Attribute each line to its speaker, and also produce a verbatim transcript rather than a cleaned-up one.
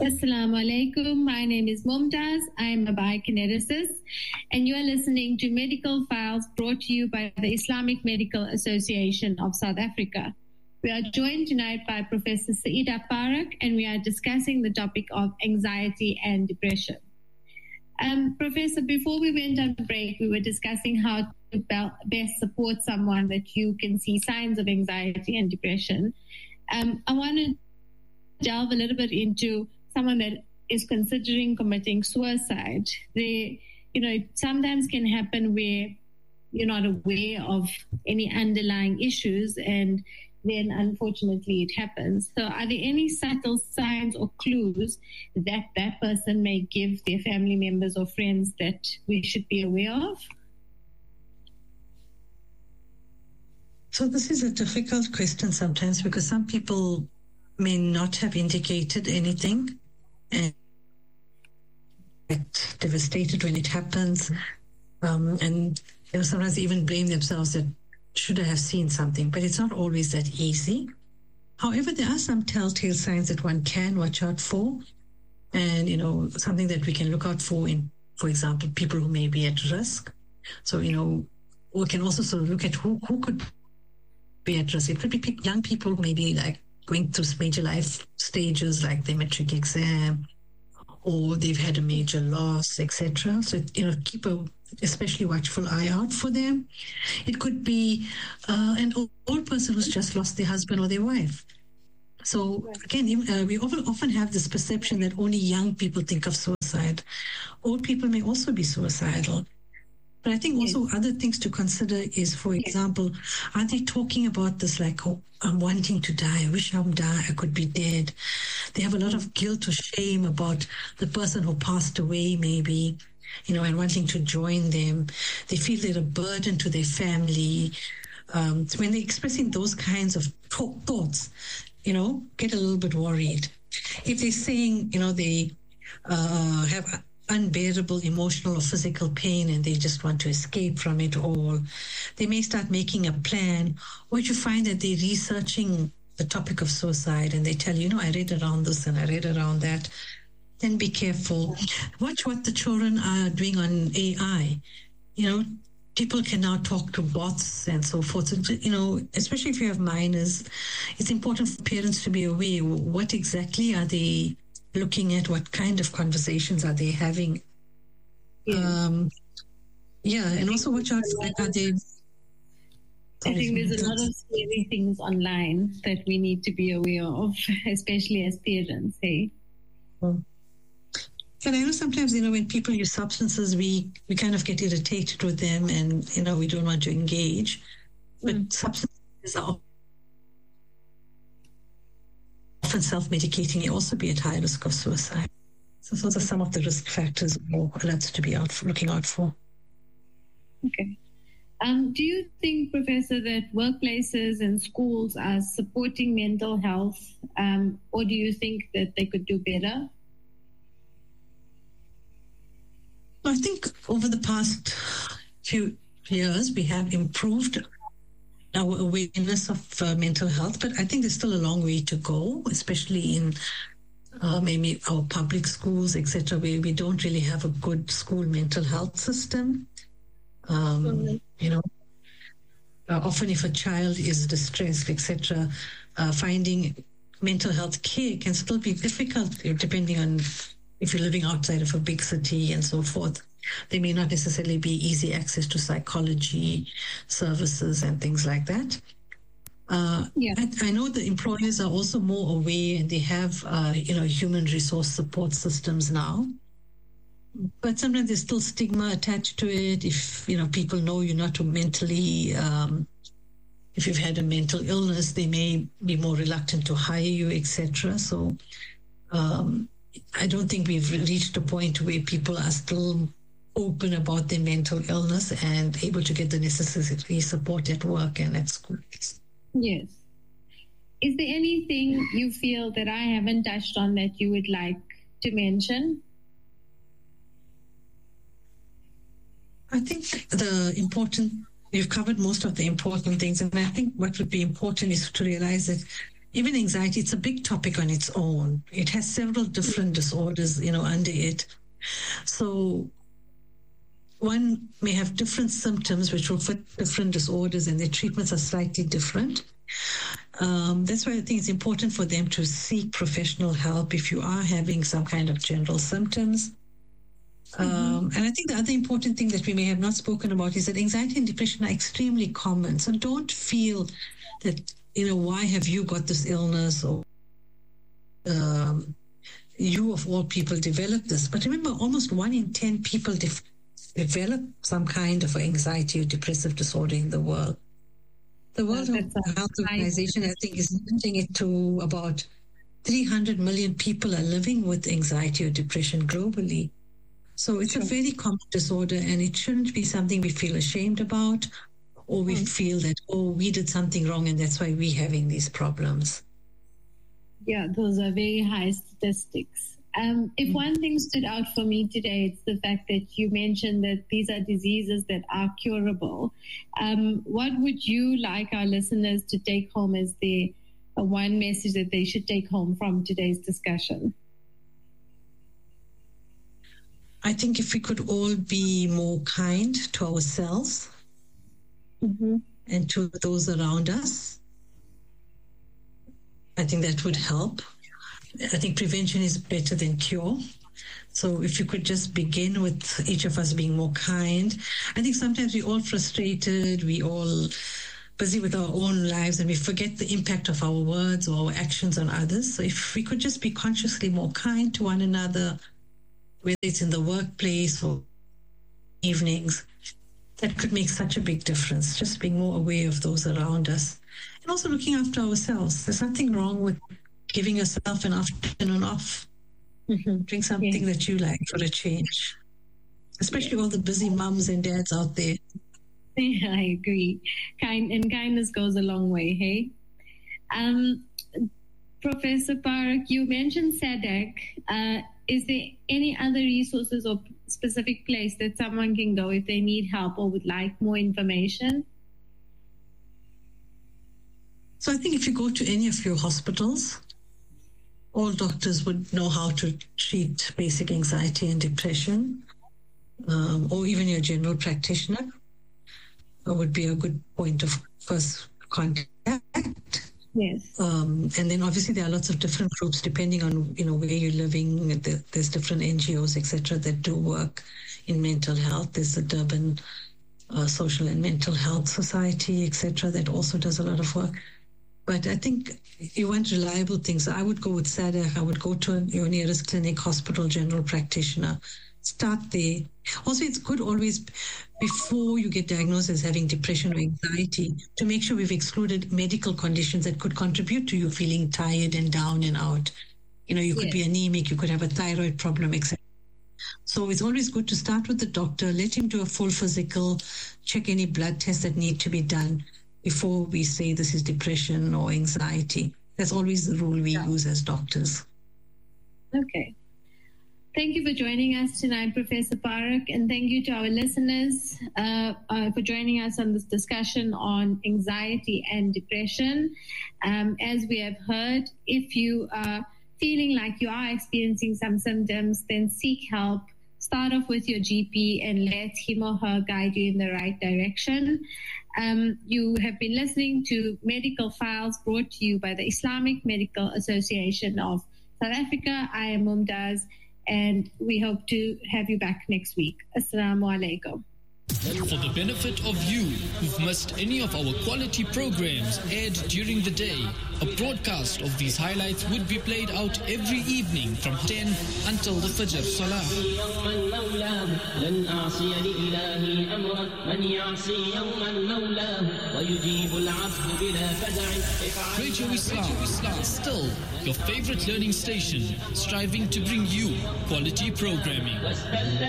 Speaker 1: Assalamu alaikum. My name is Mumtaz. I am a biokineticist, and you are listening to Medical Files brought to you by the Islamic Medical Association of South Africa. We are joined tonight by Professor Saida Farak, and we are discussing the topic of anxiety and depression. Um, Professor, before we went on break, we were discussing how to best support someone that you can see signs of anxiety and depression. Um, I want to delve a little bit into someone that is considering committing suicide. They, you know, it sometimes can happen where you're not aware of any underlying issues, and then unfortunately it happens. So are there any subtle signs or clues that that person may give their family members or friends that we should be aware of?
Speaker 2: So this is a difficult question sometimes, because some people may not have indicated anything and get devastated when it happens, um, and you know, sometimes even blame themselves that should I have seen something, but it's not always that easy. However, there are some telltale signs that one can watch out for, and you know, something that we can look out for in, for example, people who may be at risk. So you know, we can also sort of look at who who could be at risk. It could be pe- young people who may be like going through major life stages like the matric exam, or they've had a major loss, et cetera. So, you know, keep a especially watchful eye out for them. It could be uh, an old person who's just lost their husband or their wife. So, again, uh, we often, often have this perception that only young people think of suicide. Old people may also be suicidal. But I think also yes. other things to consider is, for example, are they talking about this like, oh, I'm wanting to die, I wish I'm die, I could be dead. They have a lot of guilt or shame about the person who passed away maybe, you know, and wanting to join them. They feel they're a burden to their family. Um, so when they're expressing those kinds of th- thoughts, you know, get a little bit worried. If they're saying, you know, they uh, have unbearable emotional or physical pain and they just want to escape from it all, they may start making a plan, or you find that they're researching the topic of suicide and they tell you, you know, I read around this and I read around that. Then be careful. Watch what the children are doing on A I. You know, people can now talk to bots and so forth. So, you know, especially if you have minors, it's important for parents to be aware, what exactly are they looking at, what kind of conversations are they having. Yeah, um, yeah and also watch out for, like, are they...
Speaker 1: I think there's a lot of scary things online that we need to be aware of, especially as parents, hey?
Speaker 2: And I know sometimes, you know, when people use substances, we, we kind of get irritated with them and, you know, we don't want to engage. But mm. substances are often self-medicating may also be at high risk of suicide. So those are some of the risk factors or alerts to be out for, looking out for.
Speaker 1: Okay. Um, do you think, Professor, that workplaces and schools are supporting mental health, um, or do you think that they could do better?
Speaker 2: I think over the past few years, we have improved our awareness of uh, mental health, but I think there's still a long way to go, especially in uh, maybe our public schools, et cetera, where we don't really have a good school mental health system. Um, mm-hmm. You know, uh, often if a child is distressed, et cetera, uh, finding mental health care can still be difficult depending on if you're living outside of a big city and so forth. There may not necessarily be easy access to psychology services and things like that. Uh, yeah. I, I know the employers are also more aware and they have, uh, you know, human resource support systems now. But sometimes there's still stigma attached to it. If, you know, people know you're not mentally, um, if you've had a mental illness, they may be more reluctant to hire you, et cetera. So um, I don't think we've reached a point where people are still open about their mental illness and able to get the necessary support at work and at school.
Speaker 1: Yes. Is there anything you feel that I haven't touched on that you would like to mention?
Speaker 2: I think the important, you've covered most of the important things, and I think what would be important is to realize that even anxiety, it's a big topic on its own. It has several different disorders, you know, under it. So one may have different symptoms which will fit different disorders, and their treatments are slightly different. Um, that's why I think it's important for them to seek professional help if you are having some kind of general symptoms. Um, mm-hmm. And I think the other important thing that we may have not spoken about is that anxiety and depression are extremely common. So don't feel that, you know, why have you got this illness, or um, you of all people develop this. But remember, almost one in ten people def- develop some kind of anxiety or depressive disorder in the world. The World Health Organization, I think, is limiting it to about three hundred million people are living with anxiety or depression globally. So it's sure. a very common disorder, and it shouldn't be something we feel ashamed about, or we mm. feel that, oh, we did something wrong and that's why we're having these problems.
Speaker 1: Yeah, those are very high statistics. Um, if mm. one thing stood out for me today, it's the fact that you mentioned that these are diseases that are curable. Um, what would you like our listeners to take home as the uh, one message that they should take home from today's discussion?
Speaker 2: I think if we could all be more kind to ourselves mm-hmm. and to those around us, I think that would help. I think prevention is better than cure. So if you could just begin with each of us being more kind. I think sometimes we're all frustrated, we all busy with our own lives, and we forget the impact of our words or our actions on others. So if we could just be consciously more kind to one another, whether it's in the workplace or evenings, that could make such a big difference, just being more aware of those around us. And also looking after ourselves. There's nothing wrong with giving yourself an afternoon off. Mm-hmm. Drink something yeah. that you like for a change. Especially yeah. all the busy mums and dads out there.
Speaker 1: Yeah, I agree. Kind and kindness goes a long way, hey? Um, Professor Parak, you mentioned SADC. Uh, is there any other resources or specific place that someone can go if they need help or would like more information?
Speaker 2: So I think if you go to any of your hospitals, all doctors would know how to treat basic anxiety and depression, um, or even your general practitioner. That would be a good point of first contact.
Speaker 1: Yes.
Speaker 2: Um, and then obviously there are lots of different groups depending on, you know, where you're living. There's different N G Os, et cetera, that do work in mental health. There's the Durban uh, Social and Mental Health Society, et cetera, that also does a lot of work. But I think you want reliable things. I would go with SADC. I would go to your nearest clinic, hospital, general practitioner. Start there. Also, it's good always, before you get diagnosed as having depression or anxiety, to make sure we've excluded medical conditions that could contribute to you feeling tired and down and out. You know, you could yes. be anemic, you could have a thyroid problem, et cetera. So it's always good to start with the doctor, let him do a full physical, check any blood tests that need to be done before we say this is depression or anxiety. That's always the rule we yeah. use as doctors.
Speaker 1: Okay. Thank you for joining us tonight, Professor Parak, and thank you to our listeners uh, uh, for joining us on this discussion on anxiety and depression. Um, as we have heard, if you are feeling like you are experiencing some symptoms, then seek help. Start off with your G P and let him or her guide you in the right direction. Um, you have been listening to Medical Files brought to you by the Islamic Medical Association of South Africa. I am Mumtaz, and we hope to have you back next week. Assalamu alaikum.
Speaker 3: For the benefit of you who've missed any of our quality programs aired during the day, a broadcast of these highlights would be played out every evening from ten until the Fajr Salah. Radio Islam, still your favorite learning station, striving to bring you quality programming.